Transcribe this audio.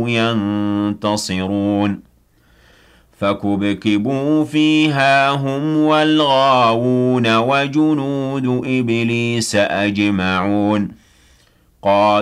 ينتصرون فكبكبوا فيها هم والغاوون وجنود إبليس أجمعون قال